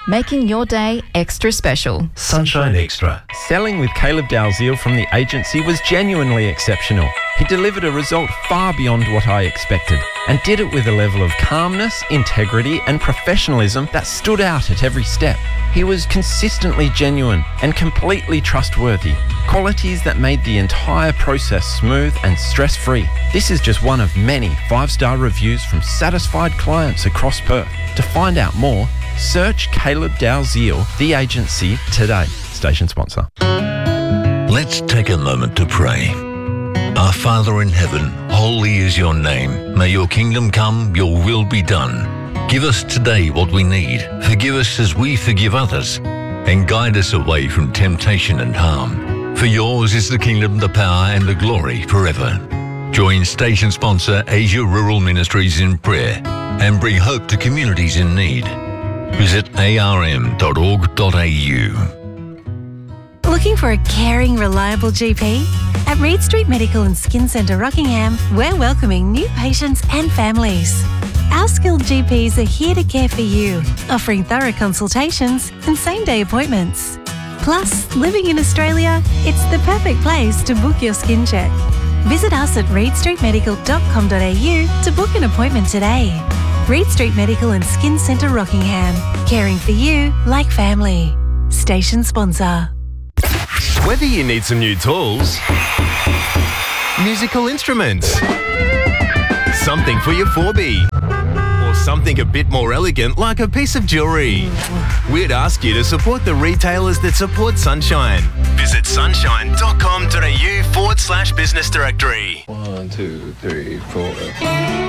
making your day extra special. Sunshine Extra. Selling with Caleb Dalziel from the agency was genuinely exceptional. He delivered a result far beyond what I expected and did it with a level of calmness, integrity and professionalism that stood out at every step. He was consistently genuine and completely trustworthy, qualities that made the entire process smooth and stress-free. This is just one of many 5-star reviews from satisfied clients across Perth. To find out more, search Caleb Dalziel, the agency, today. Station sponsor. Let's take a moment to pray. Our Father in heaven, holy is your name. May your kingdom come, your will be done. Give us today what we need. Forgive us as we forgive others. And guide us away from temptation and harm. For yours is the kingdom, the power and the glory forever. Join station sponsor Asia Rural Ministries in prayer and bring hope to communities in need. Visit arm.org.au. Looking for a caring, reliable GP? At Reed Street Medical and Skin Centre Rockingham, we're welcoming new patients and families. Our skilled GPs are here to care for you, offering thorough consultations and same-day appointments. Plus, living in Australia, it's the perfect place to book your skin check. Visit us at reedstreetmedical.com.au to book an appointment today. Reed Street Medical and Skin Centre Rockingham, caring for you like family. Station sponsor. Whether you need some new tools, musical instruments, something for your 4B, or something a bit more elegant like a piece of jewellery, we'd ask you to support the retailers that support Sunshine. Visit sunshine.com.au/business directory. 1, 2, 3, 4.